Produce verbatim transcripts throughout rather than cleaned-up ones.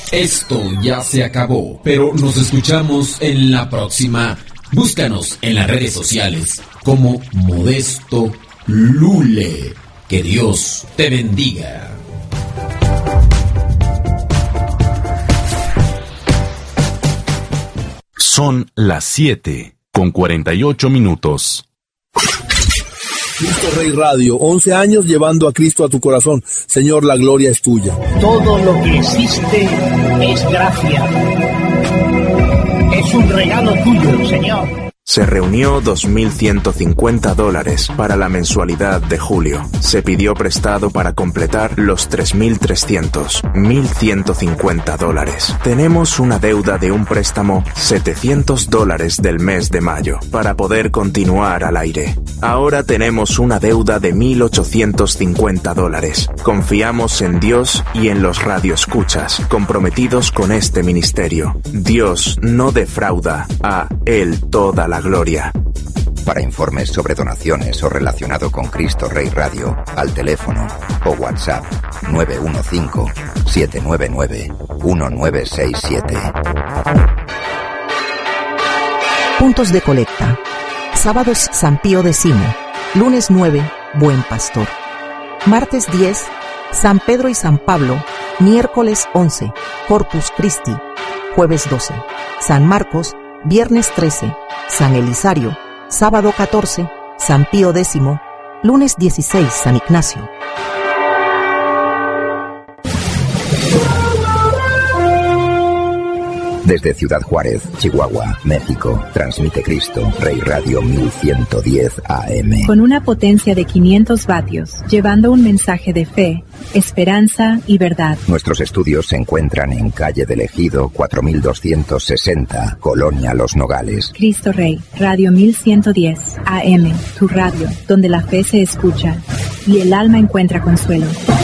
Esto ya se acabó, pero nos escuchamos en la próxima. Búscanos en las redes sociales como Modesto Lule. Que Dios te bendiga. Son las siete con cuarenta y ocho minutos. Cristo Rey Radio, once años llevando a Cristo a tu corazón. Señor, la gloria es tuya. Todo lo que existe es gracia. Es un regalo tuyo, Señor. Se reunió dos mil ciento cincuenta dólares para la mensualidad de julio. Se pidió prestado para completar los tres mil trescientos, mil ciento cincuenta dólares. Tenemos una deuda de un préstamo setecientos dólares del mes de mayo para poder continuar al aire. Ahora tenemos una deuda de mil ochocientos cincuenta dólares. Confiamos en Dios y en los radioescuchas comprometidos con este ministerio. Dios no defrauda, a Él toda la gloria. Para informes sobre donaciones o relacionado con Cristo Rey Radio, al teléfono o WhatsApp nueve uno cinco, siete nueve nueve, uno nueve seis siete. Puntos de colecta. Sábados San Pío X. Lunes nueve, Buen Pastor. Martes diez, San Pedro y San Pablo. Miércoles once, Corpus Christi. Jueves doce, San Marcos. Viernes trece, San Elisario. Sábado catorce, San Pío X. Lunes dieciséis, San Ignacio. Desde Ciudad Juárez, Chihuahua, México, transmite Cristo Rey Radio mil ciento diez A M. Con una potencia de quinientos vatios, llevando un mensaje de fe, esperanza y verdad. Nuestros estudios se encuentran en calle del Ejido cuatro mil doscientos sesenta, Colonia Los Nogales. Cristo Rey, Radio mil ciento diez A M, tu radio, donde la fe se escucha y el alma encuentra consuelo.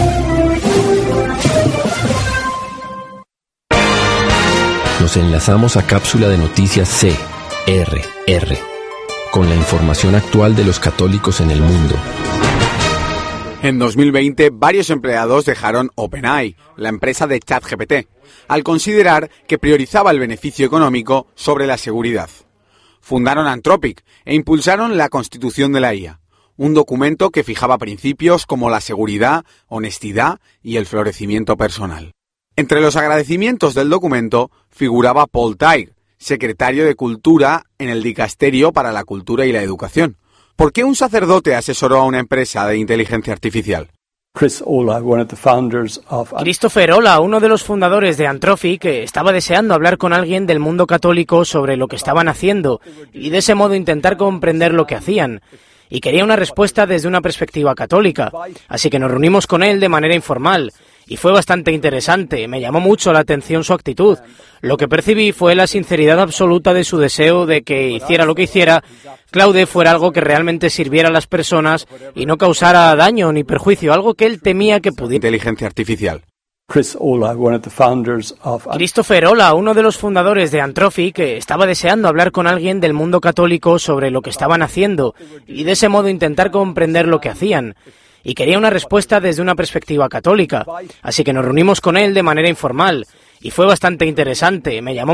Nos enlazamos a Cápsula de Noticias C R R, con la información actual de los católicos en el mundo. En dos mil veinte, varios empleados dejaron OpenAI, la empresa de ChatGPT, al considerar que priorizaba el beneficio económico sobre la seguridad. Fundaron Anthropic e impulsaron la Constitución de la I A, un documento que fijaba principios como la seguridad, honestidad y el florecimiento personal. Entre los agradecimientos del documento figuraba Paul Tighe, secretario de Cultura en el Dicasterio para la Cultura y la Educación. ¿Por qué un sacerdote asesoró a una empresa de inteligencia artificial? Christopher Olah, uno de los fundadores de Anthropic, estaba deseando hablar con alguien del mundo católico sobre lo que estaban haciendo y de ese modo intentar comprender lo que hacían. Y quería una respuesta desde una perspectiva católica, así que nos reunimos con él de manera informal. Y fue bastante interesante, me llamó mucho la atención su actitud. Lo que percibí fue la sinceridad absoluta de su deseo de que hiciera lo que hiciera, Claude fuera algo que realmente sirviera a las personas y no causara daño ni perjuicio, algo que él temía que pudiera. Inteligencia artificial. Christopher Olah, uno de los fundadores de Anthropic, estaba deseando hablar con alguien del mundo católico sobre lo que estaban haciendo y de ese modo intentar comprender lo que hacían. Y quería una respuesta desde una perspectiva católica, así que nos reunimos con él de manera informal. Y fue bastante interesante, me llamó